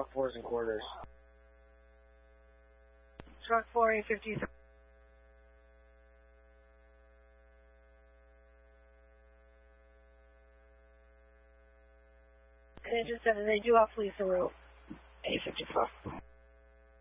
truck 4's in quarters. Truck 4, 853. And Engine 7, they do have police en route. 854.